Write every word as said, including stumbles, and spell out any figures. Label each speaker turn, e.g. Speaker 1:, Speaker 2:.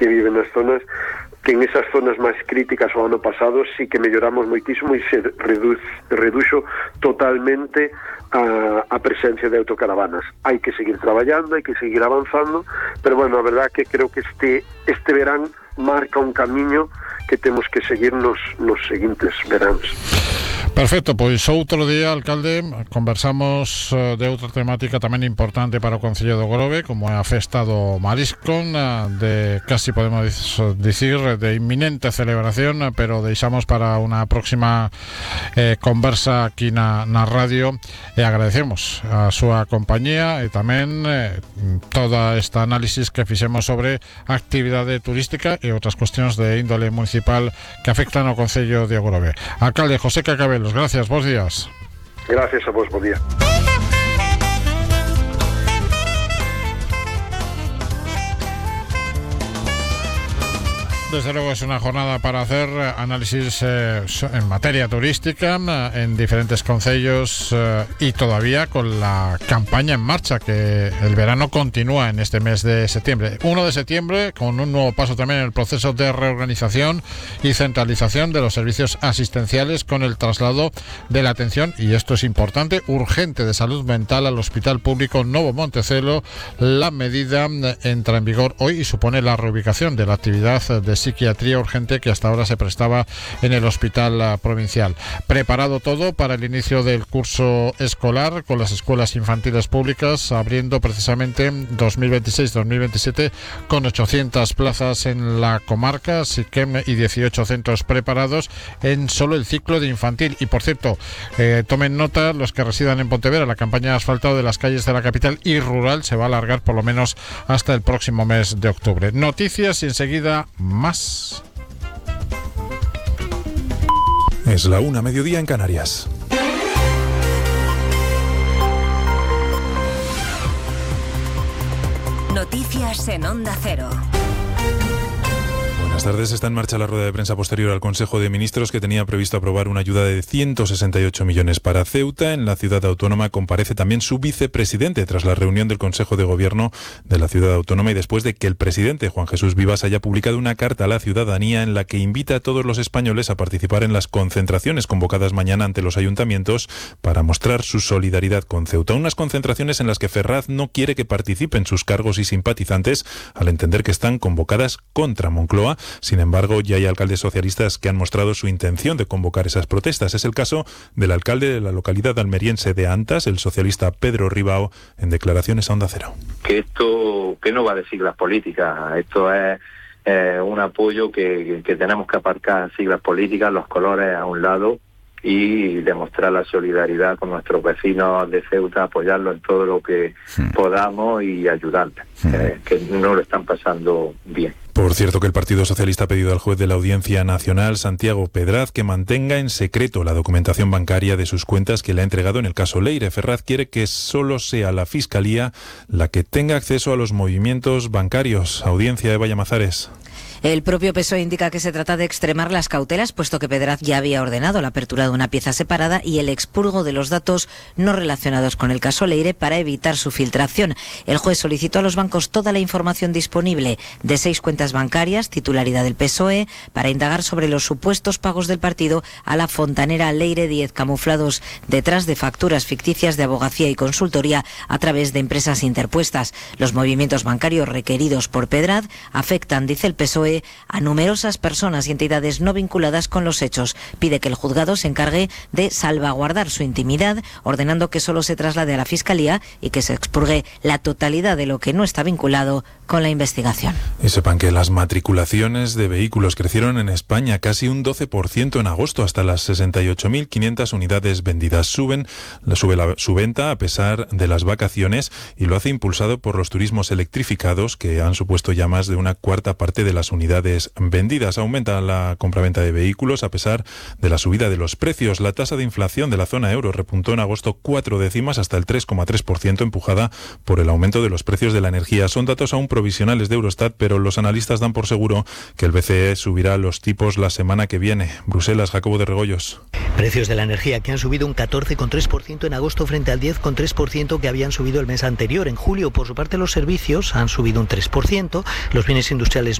Speaker 1: que viven nas zonas, que en esas zonas máis críticas o ano pasado sí que melloramos moitísimo e se redu reduxo totalmente a, a presencia de autocaravanas. Hai que seguir traballando, hai que seguir avanzando, pero bueno, a verdad que creo que este este verán marca un camiño que temos que seguir nos, nos seguintes veráns.
Speaker 2: Perfecto, pois outro día, alcalde, conversamos uh, de outra temática tamén importante para o Concello do Grove, como é a festa do Mariscon, uh, de casi podemos dicir de inminente celebración, uh, pero deixamos para unha próxima eh, conversa aquí na, na radio, e agradecemos a súa compañía e tamén eh, toda esta análisis que fixemos sobre a actividade turística e outras cuestións de índole municipal que afectan ao Concello de Grove. Alcalde José Cacabelos, gracias, bons días.
Speaker 1: Gracias a vos, bo día.
Speaker 2: Desde luego es una jornada para hacer análisis eh, en materia turística en diferentes concellos eh, y todavía con la campaña en marcha, que el verano continúa en este mes de septiembre. uno de septiembre, con un nuevo paso también en el proceso de reorganización y centralización de los servicios asistenciales, con el traslado de la atención, y esto es importante, urgente de salud mental al Hospital Público Novo Montecelo. La medida entra en vigor hoy y supone la reubicación de la actividad de psiquiatría urgente que hasta ahora se prestaba en el hospital provincial. Preparado todo para el inicio del curso escolar, con las escuelas infantiles públicas abriendo precisamente dos mil veintiséis dos mil veintisiete con ochocientas plazas en la comarca, SICEM, y dieciocho centros preparados en solo el ciclo de infantil. Y por cierto, eh, tomen nota los que residan en Pontevedra, la campaña de asfaltado de las calles de la capital y rural se va a alargar por lo menos hasta el próximo mes de octubre. Noticias y enseguida más.
Speaker 3: Es la una, mediodía en Canarias.
Speaker 4: Noticias en Onda Cero.
Speaker 3: Buenas tardes. Está en marcha la rueda de prensa posterior al Consejo de Ministros, que tenía previsto aprobar una ayuda de ciento sesenta y ocho millones para Ceuta. En la ciudad autónoma comparece también su vicepresidente tras la reunión del Consejo de Gobierno de la ciudad autónoma y después de que el presidente Juan Jesús Vivas haya publicado una carta a la ciudadanía en la que invita a todos los españoles a participar en las concentraciones convocadas mañana ante los ayuntamientos para mostrar su solidaridad con Ceuta. Unas concentraciones en las que Ferraz no quiere que participen sus cargos y simpatizantes, al entender que están convocadas contra Moncloa. Sin embargo, ya hay alcaldes socialistas que han mostrado su intención de convocar esas protestas. Es el caso del alcalde de la localidad almeriense de Antas, el socialista Pedro Ribao, en declaraciones a Onda Cero.
Speaker 5: Que esto que no va de siglas políticas, esto es eh, un apoyo que, que tenemos que aparcar siglas políticas, los colores a un lado, y demostrar la solidaridad con nuestros vecinos de Ceuta, apoyarlos en todo lo que sí. podamos y ayudarles, sí. eh, que no lo están pasando bien.
Speaker 3: Por cierto, que el Partido Socialista ha pedido al juez de la Audiencia Nacional, Santiago Pedraz, que mantenga en secreto la documentación bancaria de sus cuentas que le ha entregado en el caso Leire. Ferraz quiere que solo sea la Fiscalía la que tenga acceso a los movimientos bancarios. Audiencia, Eva Llamazares.
Speaker 6: El propio P S O E indica que se trata de extremar las cautelas, puesto que Pedraz ya había ordenado la apertura de una pieza separada y el expurgo de los datos no relacionados con el caso Leire para evitar su filtración. El juez solicitó a los bancos toda la información disponible de seis cuentas bancarias, titularidad del P S O E, para indagar sobre los supuestos pagos del partido a la fontanera Leire Díez, camuflados detrás de facturas ficticias de abogacía y consultoría a través de empresas interpuestas. Los movimientos bancarios requeridos por Pedraz afectan, dice el P S O E, a numerosas personas y entidades no vinculadas con los hechos. Pide que el juzgado se encargue de salvaguardar su intimidad, ordenando que solo se traslade a la Fiscalía y que se expurgue la totalidad de lo que no está vinculado con la investigación.
Speaker 3: Y sepan que las matriculaciones de vehículos crecieron en España casi un doce por ciento en agosto, hasta las sesenta y ocho mil quinientas unidades vendidas. Suben, sube la, su venta a pesar de las vacaciones, y lo hace impulsado por los turismos electrificados, que han supuesto ya más de una cuarta parte de las unidades unidades vendidas. Aumenta la compraventa de vehículos a pesar de la subida de los precios. La tasa de inflación de la zona euro repuntó en agosto cuatro décimas hasta el tres coma tres por ciento, empujada por el aumento de los precios de la energía. Son datos aún provisionales de Eurostat, pero los analistas dan por seguro que el B C E subirá los tipos la semana que viene. Bruselas, Jacobo de Regoyos.
Speaker 7: Precios de la energía que han subido un catorce coma tres por ciento en agosto frente al diez coma tres por ciento que habían subido el mes anterior. En julio, por su parte, los servicios han subido un tres por ciento, los bienes industriales